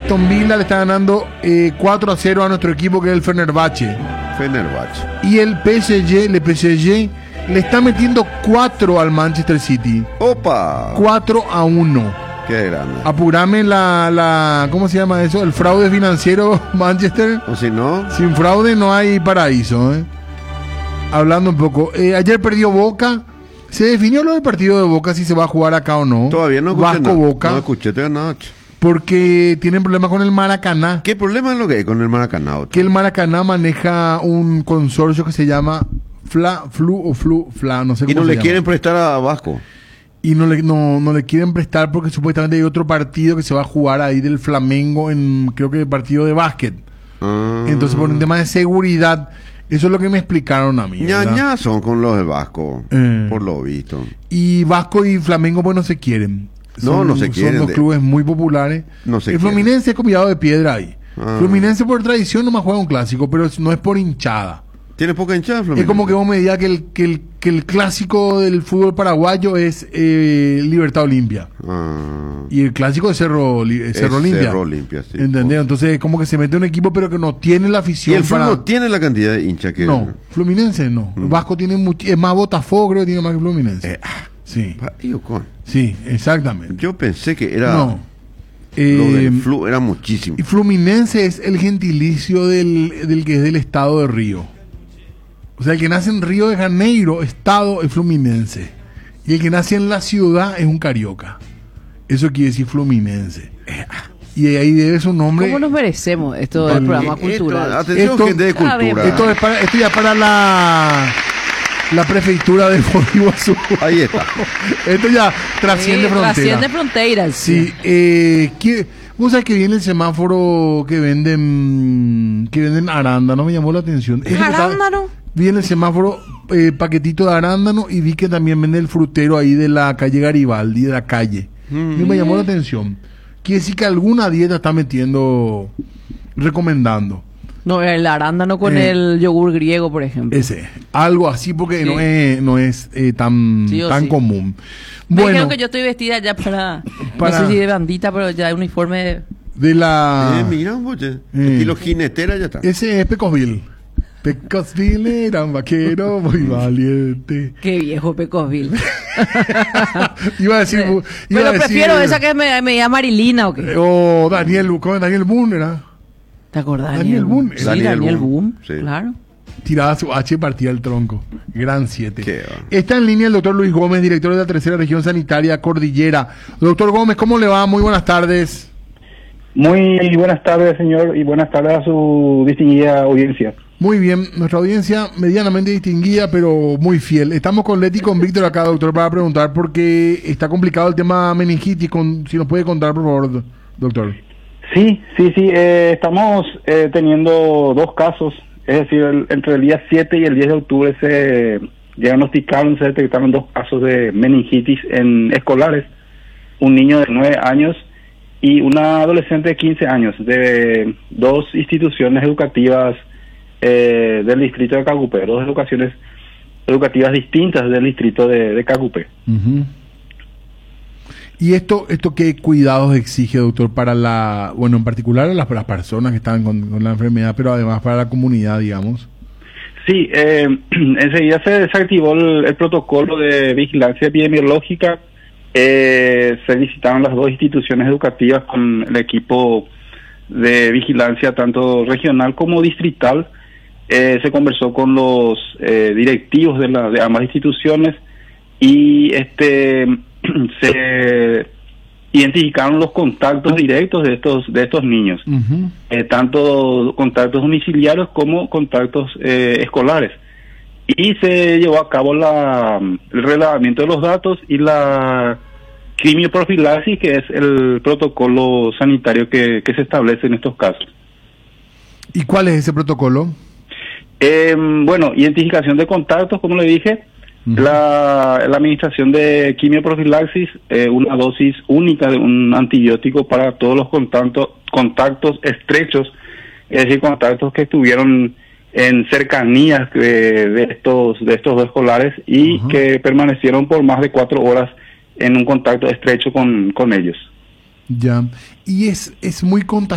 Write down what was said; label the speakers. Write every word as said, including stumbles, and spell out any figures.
Speaker 1: Aston Villa le está ganando eh, cuatro a cero a nuestro equipo, que es el Fenerbahce.
Speaker 2: Fenerbahce.
Speaker 1: Y el P S G, el P S G le está metiendo cuatro al Manchester City.
Speaker 2: ¡Opa!
Speaker 1: cuatro a uno.
Speaker 2: Qué grande.
Speaker 1: Apurame la, la... ¿Cómo se llama eso? El fraude financiero, Manchester.
Speaker 2: O si no...
Speaker 1: Sin fraude no hay paraíso, ¿eh? Hablando un poco. Eh, ayer perdió Boca. ¿Se definió lo del partido de Boca, si se va a jugar acá o no?
Speaker 2: Todavía no escuché
Speaker 1: Vasco
Speaker 2: nada.
Speaker 1: Boca.
Speaker 2: No escuché todavía nada.
Speaker 1: Porque tienen problemas con el Maracaná.
Speaker 2: ¿Qué problema es lo que hay con el Maracaná?
Speaker 1: Que el Maracaná maneja un consorcio que se llama Fla, Flu o Flu, Fla, no sé cómo
Speaker 2: Y no
Speaker 1: se
Speaker 2: le
Speaker 1: llama.
Speaker 2: quieren prestar a Vasco.
Speaker 1: Y no le, no, no le quieren prestar porque supuestamente hay otro partido que se va a jugar ahí del Flamengo en, creo que el partido de básquet.
Speaker 2: Ah.
Speaker 1: Entonces, por un tema de seguridad, eso es lo que me explicaron a mí. ¿verdad?
Speaker 2: Ñaña son con los del Vasco,
Speaker 1: Eh.
Speaker 2: por lo visto.
Speaker 1: Y Vasco y Flamengo, pues no se quieren.
Speaker 2: No,
Speaker 1: Son-
Speaker 2: no se quieren,
Speaker 1: Son dos
Speaker 2: de-
Speaker 1: clubes muy populares.
Speaker 2: No se
Speaker 1: el
Speaker 2: quieren.
Speaker 1: Fluminense es comido de piedra ahí.
Speaker 2: Ah.
Speaker 1: Fluminense por tradición nomás juega un clásico, pero no es por hinchada.
Speaker 2: ¿Tiene poca hinchada,
Speaker 1: Es
Speaker 2: Fluminense?
Speaker 1: como que vos me digas que el, que el, que el clásico del fútbol paraguayo es eh, Libertad Olimpia.
Speaker 2: Ah.
Speaker 1: Y el clásico de Cerro, Li- eh, Cerro
Speaker 2: Es
Speaker 1: Olimpia.
Speaker 2: Cerro Olimpia, sí.
Speaker 1: ¿Entendés? Entonces es como que se mete un equipo pero que no tiene la
Speaker 2: Y
Speaker 1: afición
Speaker 2: el fútbol
Speaker 1: para...
Speaker 2: no tiene la cantidad de hinchas que...
Speaker 1: No, Fluminense no.
Speaker 2: Mm.
Speaker 1: Vasco tiene much... es más Botafogo, creo que tiene más que Fluminense.
Speaker 2: Eh, ah,
Speaker 1: Sí,
Speaker 2: pa- digo, con-
Speaker 1: sí, exactamente.
Speaker 2: Yo pensé que era...
Speaker 1: No.
Speaker 2: Lo
Speaker 1: Eh,
Speaker 2: del flu era muchísimo.
Speaker 1: y Fluminense es el gentilicio del, del que es del estado de Río. O sea, el que nace en Río de Janeiro, estado, es Fluminense. Y el que nace en la ciudad es un carioca. Eso quiere decir Fluminense. Eh, ah. Y ahí debe su nombre.
Speaker 3: ¿Cómo nos merecemos esto del
Speaker 1: Vale.
Speaker 3: programa
Speaker 2: Esto,
Speaker 3: cultural?
Speaker 2: atención,
Speaker 1: Esto-
Speaker 2: gente de cultura.
Speaker 1: Esto, es para, esto ya es para la, la prefectura de Iguazú.
Speaker 2: Ahí está.
Speaker 1: Esto ya trasciende
Speaker 3: Sí,
Speaker 1: fronteras.
Speaker 3: Trasciende fronteras.
Speaker 1: Sí, eh, ¿qué- vos sabés que viene el semáforo que venden que venden arándano, me llamó la atención. Eso que está-
Speaker 3: ¿Arándano?
Speaker 1: Viene el semáforo, eh, paquetito de arándano, y vi que también vende el frutero ahí de la calle Garibaldi, de la calle.
Speaker 2: Mm.
Speaker 1: Y me llamó la atención. Quiere decir que alguna dieta está metiendo, recomendando.
Speaker 3: No, el arándano con
Speaker 1: Eh.
Speaker 3: el yogur griego, por ejemplo.
Speaker 1: Ese, algo así, porque
Speaker 3: Sí.
Speaker 1: no es, no es eh, tan,
Speaker 3: Sí o
Speaker 1: tan
Speaker 3: sí.
Speaker 1: común.
Speaker 3: Me
Speaker 1: Bueno,
Speaker 3: dijeron que yo estoy vestida ya para,
Speaker 1: Para-
Speaker 3: no sé si de bandita, pero ya de uniforme.
Speaker 1: de la...
Speaker 2: Eh, mira, oye.
Speaker 1: Eh.
Speaker 2: Estilo jinetera ya está.
Speaker 1: Ese es Pecosville. Pecosville era un vaquero muy valiente.
Speaker 3: Qué viejo Pecosville.
Speaker 1: Iba a decir... iba
Speaker 3: Pero
Speaker 1: a decir-
Speaker 3: prefiero esa que me, me llama Marilina o qué.
Speaker 1: O Daniel, ¿cómo es? Daniel Boone era.
Speaker 3: ¿Te acordás?
Speaker 1: Daniel Boone.
Speaker 3: Sí,
Speaker 2: Daniel
Speaker 3: Daniel,
Speaker 2: Boone,
Speaker 3: Boone.
Speaker 2: sí.
Speaker 3: Claro.
Speaker 1: Tiraba su H y partía el tronco. Gran siete.
Speaker 2: Qué va.
Speaker 1: Está en línea el doctor Luis Gómez, director de la tercera región sanitaria Cordillera. Doctor Gómez, ¿cómo le va? Muy buenas tardes.
Speaker 4: Muy buenas tardes, señor, y buenas tardes a su distinguida audiencia.
Speaker 1: Muy bien, nuestra audiencia medianamente distinguida, pero muy fiel. Estamos con Leti y con Víctor acá, doctor, para preguntar porque está complicado el tema meningitis. Con, si nos puede contar, por favor, do- doctor.
Speaker 4: Sí, sí, sí, eh, estamos eh, teniendo dos casos, es decir, el- entre el día siete y el diez de octubre se diagnosticaron, se detectaron dos casos de meningitis en escolares, un niño de nueve años y una adolescente de quince años, de dos instituciones educativas eh, del distrito de Cacupé, dos educaciones educativas distintas del distrito de, de Cacupé.
Speaker 1: Ujú. ¿Y esto esto qué cuidados exige, doctor, para la, bueno, en particular a las, las personas que están con, con la enfermedad, pero además para la comunidad, digamos?
Speaker 4: Sí, eh, enseguida se desactivó el, el protocolo de vigilancia epidemiológica. Eh, se visitaron las dos instituciones educativas con el equipo de vigilancia tanto regional como distrital. Eh, se conversó con los eh, directivos de, la, de ambas instituciones y este se identificaron los contactos directos de estos de estos niños,
Speaker 1: Ujú.
Speaker 4: eh, tanto contactos domiciliarios como contactos eh, escolares. Y se llevó a cabo la, el relevamiento de los datos y la quimioprofilaxis, que es el protocolo sanitario que, que se establece en estos casos.
Speaker 1: ¿Y cuál es ese protocolo?
Speaker 4: Eh, bueno, identificación de contactos, como le dije,
Speaker 1: Ujú.
Speaker 4: la, la administración de quimioprofilaxis, eh, una dosis única de un antibiótico para todos los contactos, contactos estrechos, es decir, contactos que estuvieron en cercanías de, de estos de estos dos escolares y
Speaker 1: Ujú.
Speaker 4: que permanecieron por más de cuatro horas en un contacto estrecho con, con ellos.
Speaker 1: Ya. Y es, es muy contagioso.